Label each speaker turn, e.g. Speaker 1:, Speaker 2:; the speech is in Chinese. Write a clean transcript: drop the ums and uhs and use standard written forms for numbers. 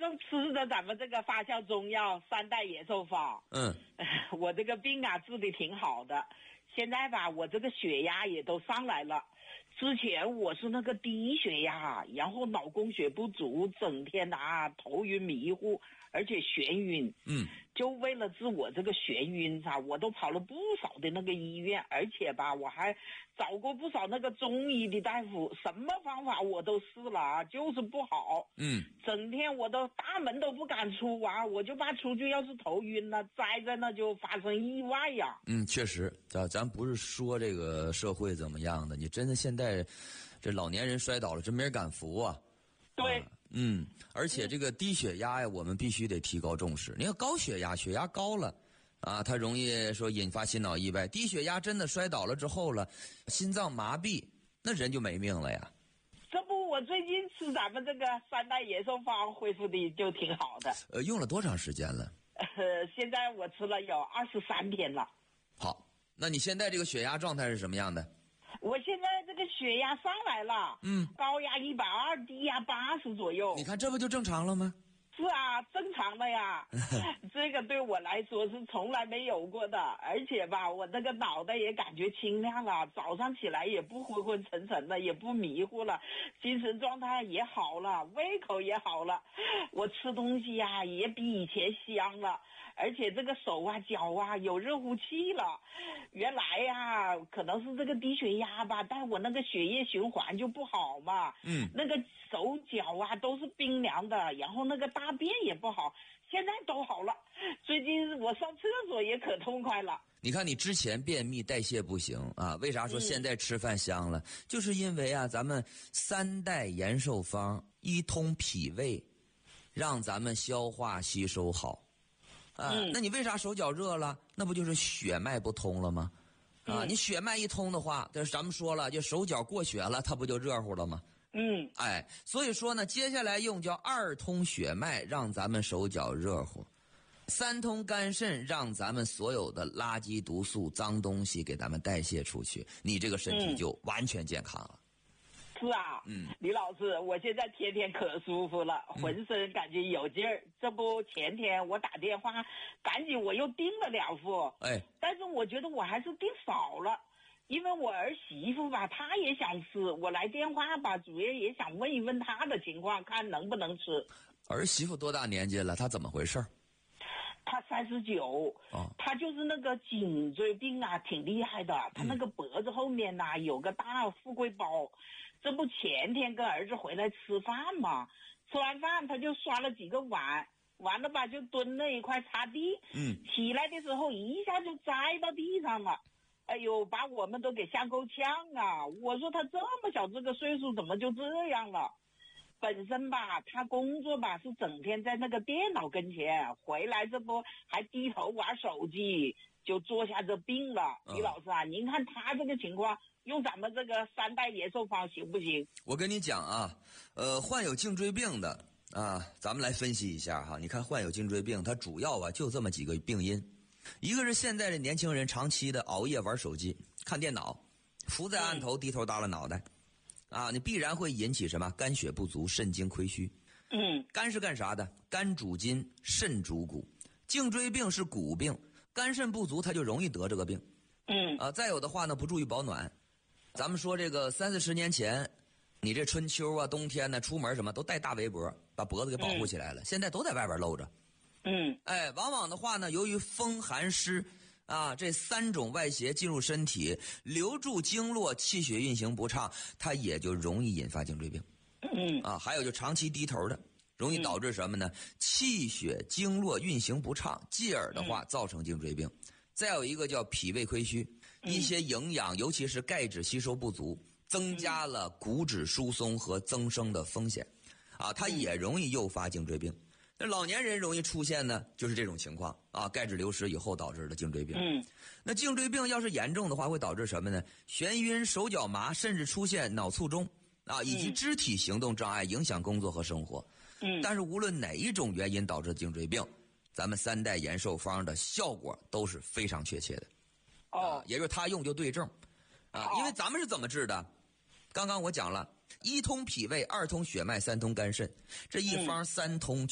Speaker 1: 正吃着咱们这个发酵中药3代野兽方。我这个病啊治的挺好的，现在吧我这个血压也都上来了。之前我是那个低血压，然后脑供血不足，整天头晕迷糊，而且眩晕。就为了治我这个眩晕我都跑了不少的那个医院，而且吧我还找过不少那个中医的大夫，什么方法我都试了就是不好。整天我都大门都不敢出我就怕出去要是头晕了，栽在那就发生意外呀。
Speaker 2: 确实，咱不是说这个社会怎么样的，你真的现在这老年人摔倒了，真没人敢扶啊。
Speaker 1: 对。
Speaker 2: 而且这个低血压呀，我们必须得提高重视。你看高血压，血压高了它容易说引发心脑意外。低血压真的摔倒了之后了，心脏麻痹，那人就没命了呀。
Speaker 1: 这不，我最近吃咱们这个3代野兽方恢复的就挺好的。
Speaker 2: 用了多长时间了？
Speaker 1: 现在我吃了有23天了。
Speaker 2: 好，那你现在这个血压状态是什么样的？
Speaker 1: 我现在这个血压上来了，高压120，低压80左右。
Speaker 2: 你看这不就正常了吗？
Speaker 1: 是正常的呀。这个对我来说是从来没有过的，而且吧我那个脑袋也感觉清亮了，早上起来也不昏昏沉沉的，也不迷糊了，精神状态也好了，胃口也好了，我吃东西也比以前香了，而且这个手脚有热乎气了。原来可能是这个低血压吧，但我那个血液循环就不好嘛。那个手脚都是冰凉的，然后那个大便也不好，现在都好了。最近我上厕所也可痛快了。
Speaker 2: 你看你之前便秘代谢不行为啥说现在吃饭香了？就是因为咱们3代延寿方一通脾胃，让咱们消化吸收好。那你为啥手脚热了？那不就是血脉不通了吗？你血脉一通的话，这咱们说了，就手脚过血了，它不就热乎了吗？所以说呢，接下来用叫2通血脉，让咱们手脚热乎；3通肝肾，让咱们所有的垃圾毒素、脏东西给咱们代谢出去，你这个身体就完全健康了。
Speaker 1: 是李老师，我现在天天可舒服了，浑身感觉有劲儿。这不前天我打电话，赶紧我又订了2副，但是我觉得我还是订少了。因为我儿媳妇吧，她也想吃，我来电话吧，主要也想问一问她的情况，看能不能吃。
Speaker 2: 儿媳妇多大年纪了？她怎么回事？
Speaker 1: 她39，她就是那个颈椎病挺厉害的，她那个脖子后面有个大富贵包。这不前天跟儿子回来吃饭嘛，吃完饭他就刷了几个碗，完了吧就蹲那一块擦地，起来的时候一下就栽到地上了。哎呦，把我们都给吓够呛我说他这么小这个岁数怎么就这样了？本身吧他工作吧是整天在那个电脑跟前，回来这不还低头玩手机，就坐下这病了。李老师您看他这个情况，用咱们这个3代野兽方行不行？
Speaker 2: 我跟你讲患有颈椎病的咱们来分析一下你看患有颈椎病，它主要就这么几个病因。一个是现在的年轻人长期的熬夜玩手机看电脑，伏在案头低头耷拉脑袋你必然会引起什么肝血不足、肾精亏虚。肝是干啥的？肝主筋，肾主骨。颈椎病是骨病，肝肾不足它就容易得这个病。再有的话呢，不注意保暖。咱们说这个30-40年前，你这春秋冬天呢，出门什么都带大围脖，把脖子给保护起来了。现在都在外边露着。往往的话呢，由于风寒湿这3种外邪进入身体，留住经络，气血运行不畅，它也就容易引发颈椎病。还有就长期低头的，容易导致什么呢？气血经络运行不畅，继而的话造成颈椎病。再有一个叫脾胃亏虚，一些营养尤其是钙质吸收不足，增加了骨质疏松和增生的风险它也容易诱发颈椎病。那老年人容易出现呢，就是这种情况钙质流失以后导致的颈椎病。那颈椎病要是严重的话，会导致什么呢？眩晕、手脚麻，甚至出现脑卒中以及肢体行动障碍，影响工作和生活。但是无论哪一种原因导致颈椎病，咱们3代延寿方的效果都是非常确切的。也就是他用就对症因为咱们是怎么治的？刚刚我讲了，1通脾胃，2通血脉，3通肝肾，这一方3通